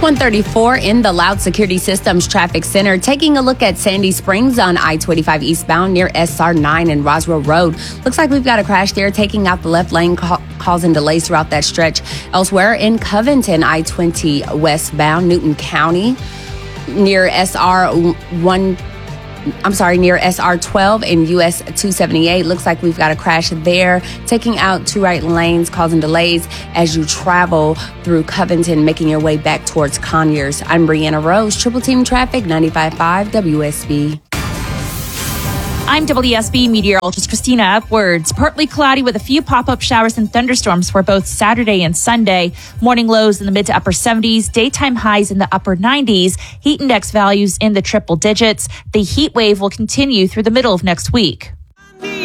134 in the Loud Security Systems Traffic Center. Taking a look at Sandy Springs on I-25 eastbound near SR9 and Roswell Road. Looks like we've got a crash there, taking out the left lane, causing delays throughout that stretch. Elsewhere in Covington, I-20 westbound, Newton County, near near SR12 and US 278. Looks like we've got a crash there, taking out two right lanes, causing delays as you travel through Covington, making your way back towards Conyers. I'm Brianna Rose, Triple Team Traffic, 95.5 WSB. I'm WSB meteorologist Christina Upwards. Partly cloudy with a few pop-up showers and thunderstorms for both Saturday and Sunday. Morning lows in the mid to upper 70s, daytime highs in the upper 90s, heat index values in the triple digits. The heat wave will continue through the middle of next week.